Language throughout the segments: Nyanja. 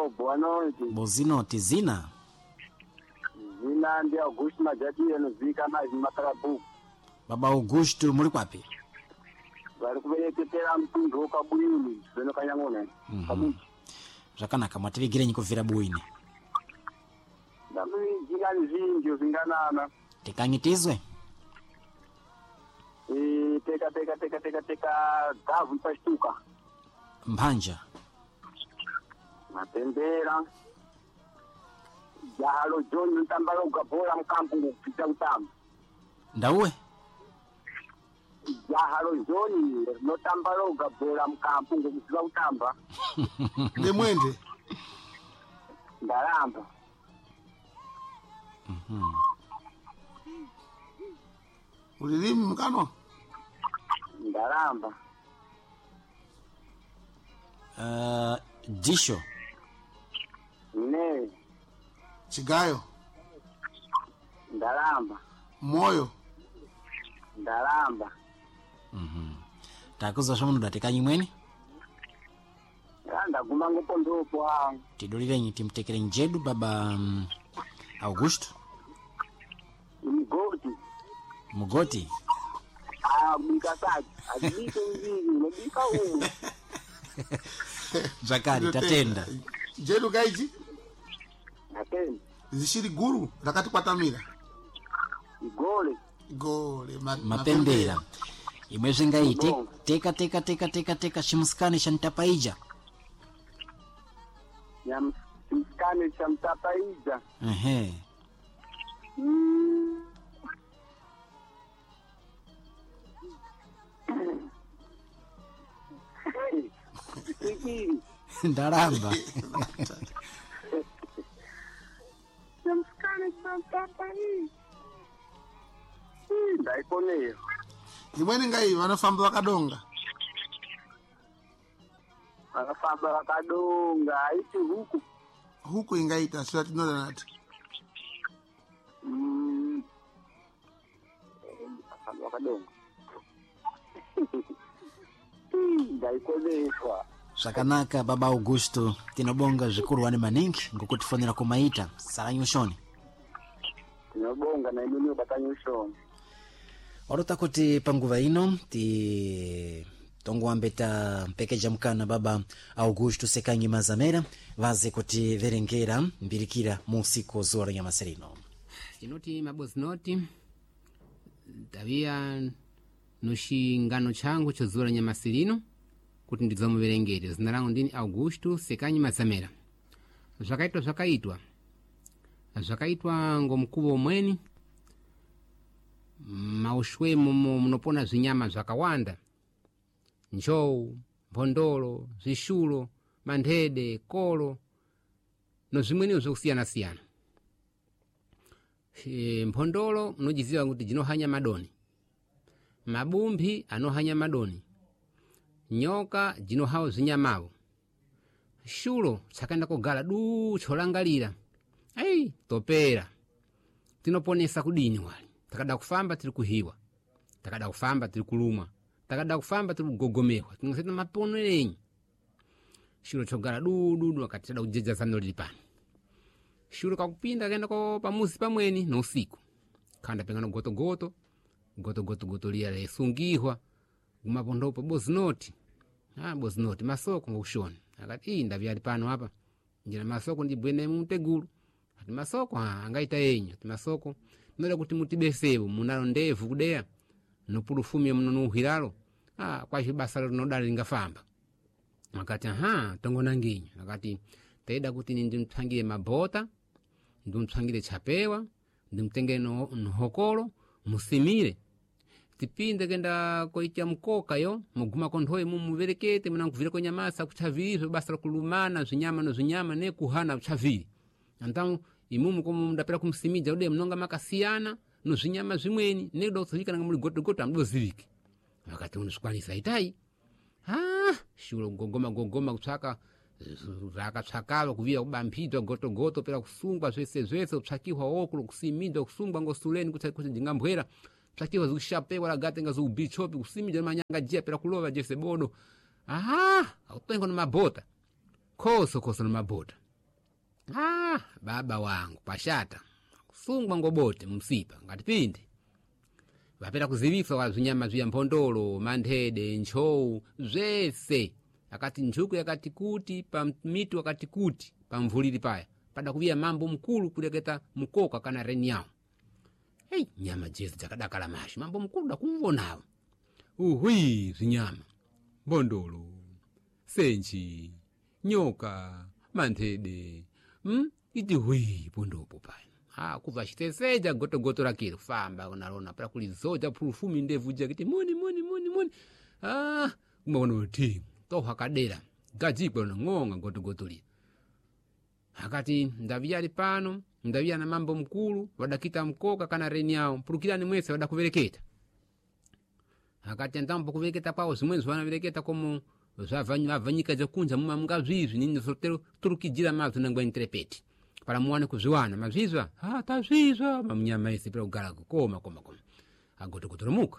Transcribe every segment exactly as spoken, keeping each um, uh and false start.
Alô, boa noite. Bozinoti zina. Zina ndi Augusto Majadi anozika mais Matarabu. Baba Augusto muri kwapi? Bari kubereketera mtundu wakabwini zeno kanyangone. Mhm. Kabuchi. Zvakanaka mwativigire nyikubvira buine. Ndamuri jingani zinji zinganana. Tikanyitizwe. E teka teka teka teka teka gavu pastuka. Mphanja. Matembera. Jahalo John ntambalo gabora mkampu kupita utamu. Ndauwe? Jahalo John notambalo gabora mkampu kupita utamba. Ndi mwende. Ndaramba. Mhm. Ulilimu mkano? Ndaramba. Uh, Disho. Ne. Chigayo. Ndaramba. Moyo. Ndaramba. Mhm. Takuza shomuno datekanyi mweni? Yanda gumango pondopo ha. Tidolirenyi timtekere njedu baba um, Augusto. Mgoti. Mugoti. Ah, mikasaji. Adibike mzizi, mbika umu. Zakari tatenda. Jedu gaiji? Natenda. Zishiri guru rakati kwatamira. Igole. Gole ma, Mapembera. Imweze ngai te, teka teka teka teka teka shimuskani shantapaija. Nyam mskane cha mtapaija. Ehe. Sikiri. Ndaramba. Mskane cha mtapaija. Ndaiponeyo. Imweni ngai vanofamba vakadonga. Vanofamba vakadonga aiti huku. Huku ingaita sio tinoda nati. Mm. Vanofamba vakadonga. Ndaikoneshwa. Zvakanaka baba Augusto tinobonga zvikuru wane maningi ngokutifonera kumaita salanyoshoni. Tinobonga na imweni batanyushoni. Orota kuti panguva ino ti tongoambeta mpekeja mkana baba Augusto Sekanyi Mazamera vaze kuti verengera mbirikira musiku zuwa la Nyamasirino. Tinoti mabozinoti tavia noshingano changu chozuwa la Nyamasirino kuti ndidzamuverengere. Zina langu ndini Augusto Sekanyi Mazamera. Zvakaitwa zvakaitwa zvakaitwa ngomkuvo mweni maushwemo munopona zvinyama zvakawanda, njou, mbondolo, zvishulo, mandhede, kolo nozvimweniwo zvokusiyana-siyana. E, mbondolo munojiziva kuti dzinohanya madoni, mabumbi anohanya madoni, nyoka dzinohawo zvinyamavo, shulo tsakaenda kogala du cholangalira. Ai topera tinoponesa kudini wali. Takada kufamba tiri kuhiwa, takada kufamba tiri kulumwa, takada kufamba tiri kugogomewa, tingasema mapono yenyi. Shulo chogala du du du akati tada kujeja zano lipani. Shulo kakupinda kaenda ko pamuzi pamweni no usiku. Kanda pengano goto goto, goto goto goto liya lesungihwa, gumapondopo bozinoti. Ah bozinoti masoko ngokushoni. Akati ii ndavyali pano hapa. Njira masoko ndibwene mutegulu. Ati masoko ha angaita yenyu, ati masoko noda kuti mutibesevo munalo ndevu kudeya nopulufumye muno nuhiralo. Ah kwa basa linodali lingafamba. Akati aha tongona nginyo. Akati taida kuti ndimtangire mabota, ndimtangire chapewa, ndimtengere no nhokolo, musimire. Tipinde kenda koitia mkoka yo, muguma kondoe mumuverekete munanguvire ko nyamasa kuchaviri basa kulumana zvinyama no zvinyama ne kuhana kuchaviri. Antangu imumu komu mundapera kumsimija ude mnonga makasiyana no zvinyama zvimweni ne dozivika nanga muri goto goto amdoziviki. Akati unosukwanisa itai. Ah, shulo gogoma gogoma kutsaka zvakatsvakava kuvira kubamphidwa goto goto pera kusungwa zvese zvese kutsvakihwa okulu kusimidwa kusungwa ngosuleni kuti kuti ndingambwera tsvakihwa zikushapewa lagatenga zubichopi kusimidwa manyanga jia pera kulova jese bodo. Aha, autengo no mabota. Koso koso no mabota. Ah, baba wangu pashata kusungwa ngobote msipa ngati pindi vapeta kuzivifa kwa zinyama zya mphondolo, manthede, nchou zvese akati njuku yakati kuti pa mitu akati kuti pa mvuliri paya pada kuviya mambo mkulu kuleketa mkoka kana renyawo. Hey, nyama jezi jakadakala mashi mambo mkulu dakumvonawo. Uhui zinyama mbondolo, senchi, nyoka, manthede, hmm? Iti hui pondopo paya. Ha, kuva chiteseja goto goto lakile famba unalona para kulizoja pulufumi ndevu jakiti moni moni moni moni. Ah, kumbaona uti toha kadera gajikwe na ngonga goto goto li. Akati ndaviyali pano ndaviya na mambo mkulu wadakita mkoka kana reni yao mpulukilani mwese wadakuvereketa. Akati ndambo kuvereketa pao zimwenzi wanavereketa komo zavanyika jakunja muma mga zvizi nini sotero turukijira mazu nangwa interepeti para muwane kuziwana mazizwa ha tazizwa mamnyama isi para ugala kukoma koma koma agoto kutoromuka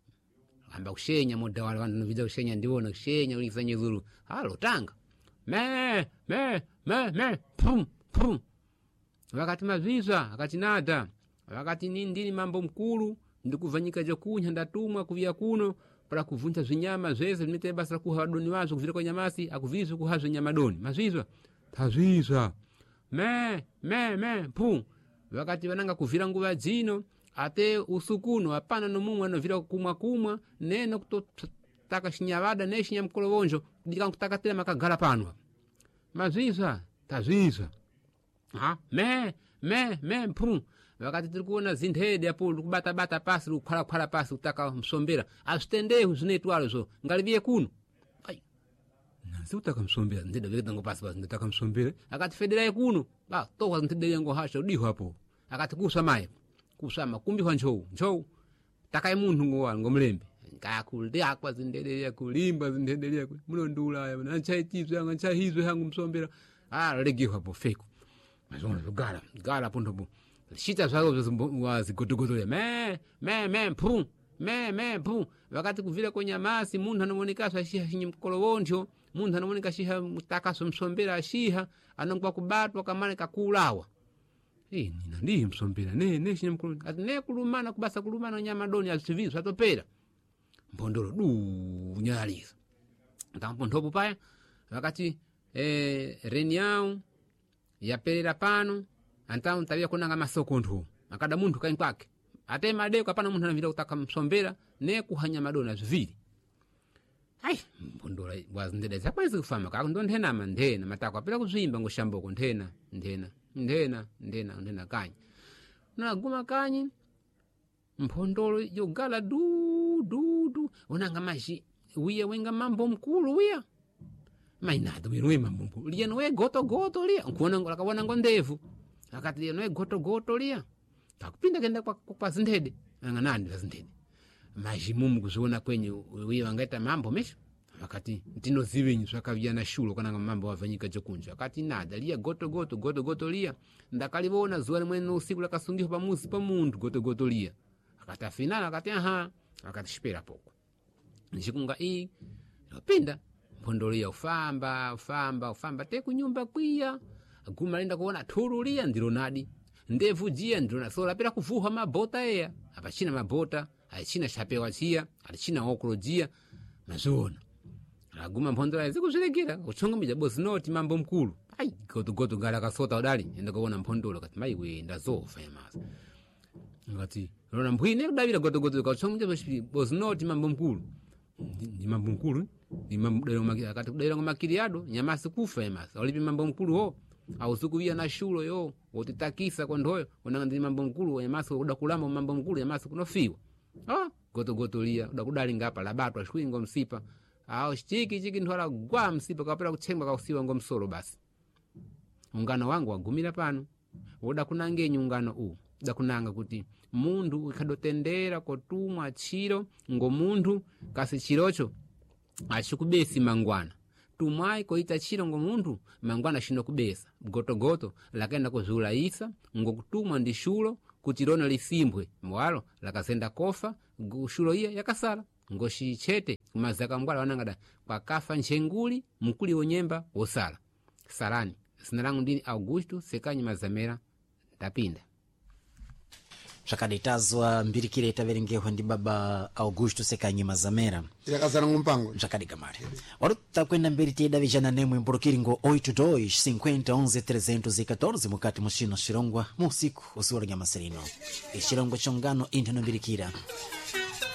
amba kushenya muda wale wandu novida kushenya ndiwona kushenya ulifanya zuru halo tanga me me me me pum pum wakati mazizwa akati nada wakati nindini mambo mkulu ndikuvanyika jakunya ndatumwa kuvia kuno para kuvunja zinyama zeze limite basa kuha wadoni wazo kuvira kwa nyamasi akuvizu kuhazo nyamadoni mazizwa tazizwa me me me pum wakati wananga kuvira nguva zino ate usukuno apana no mumwe no vira kumwa kumwa neno kutotaka shinyavada ne shinyamkolovonjo ndika kutaka tela makagala panwa mazizwa tazizwa ha me me me pum wakati tulikuona zinthede apo kubata bata pasi ukhala khala pasi utaka msombera asitendehu zinetwalo zo ngaliviye kuno ai nasi utaka msombera ndida vile tango pasi pasi nditaka msombera akati federa kuno ba toka ntede yango hasha udiho hapo akati kusamaye kusama kumbi kwa njou njou takai muntu ngowa ngomlembe ngakulde akwa zindede ya kulimba zindede ya mulondula ya nanchaitizo yanga nchahizo yangu msombera ah legiho hapo feko mazona zogala gala pondobo shita zao zigodogodo me me me pum me me pum wakati kuvile kwenye masi muntu anomoneka shiha shinyi mkolovonjo muntu anomoneka shiha mutakaso msombera shiha anongwa kubatwa kamane kakulawa eh nina ndi msombera ne ne shinyi mkolovonjo ati ne kulumana kubasa kulumana nyama doni azivizo atopera mbondolo du nyaliza ntampo ntopo paya wakati eh renyao yapelera pano antao ntavia kunanga masoko ntu akada muntu kain kwake ate madeko kapana muntu anavira kutaka msombera ne kuhanya madona zviviri ai mbondora wazindede zakwanisa kufama kako ndo nthena mandena matako apela kuzimba ngoshamboko nthena nthena nthena nthena nthena kanyi na guma kanyi mpondolo yogala du du du onanga maji wiya wenga mambo mkulu wiya mainado wirwe mambo mkulu liya nowe goto goto liya kuona ngola kawana ngondevu akati liya nowe goto goto liya takupinda kenda kwa kwa zindede nganandi zindede maji mumu kuziona kwenye wiya wangaita mambo mesho wakati ntino zivenyu swakavyana shulo kana mambo wavanyika jokunja wakati nada liya goto goto goto goto liya ndakalivona zuwa mwene usiku lakasungiho pamuzi pa muntu goto goto liya akati afinala akati aha akati shipera poko nchikunga ii lopinda mpondolo liya ufamba ufamba ufamba teku nyumba kwiya aguma linda kuona turu liya ndilo nadi ndevu jia ndilo na sola pira kufuha mabota ea hapa china mabota alichina shapewa chia alichina okro jia mazona aguma mpondolo liya ziku zilegera uchonga mija boss noti mambo mkulu ai goto goto ngala kasota udali enda kuona mpondolo kati maiwe ndazofa ya maza ngati rona mbwine kudavira goto goto kauchonga mija boss noti mambo mkulu ni mambo mkulu ni mambo dero makiri akati kudera ngomakiriado nyamasi kufa emasa olipi mambo mkulu ho au sukuvia na shulo yo otitakisa kondoyo onanga mambo mkulu nyamasi kudakulamba mambo mkulu nyamasi kunofiwa ah goto goto lia udakudali ngapa labatwa shwingo msipa au chiki chiki ntwala gwa msipa kapera kuchemba kausiwa ngomsolo basi ungano wangu wagumira pano udakunange nyungano u dakunanga kuti mundu ikadotendera kotumwa chiro ngo mundu kasi chirocho achikubesi mangwana tumai koita chiro ngo mundu mangwana shino kubesa goto goto lakenda kuzula isa ngo kutumwa ndi shulo kutirona lisimbwe mwalo lakasenda kofa shulo iya yakasala ngo shichete kumazaka mbwala wanangada kwa kafa nchenguli mkuli onyemba osala salani zina langu ndini Augusto Sekanyi Mazamera tapinda zvakaditazwa mbirikire itaverengewa ndi baba Augusto Sekanyi Mazamera irakazana ngumpango zvakadigamari waruta kwenda mberi tieda vijana nemwe mborokiringo oito dois cinquenta onze trezentos e quatorze mukati muxino xirongwa mu usiku usiku wa nyamasirino ixirongwa xongano inthu nombirikira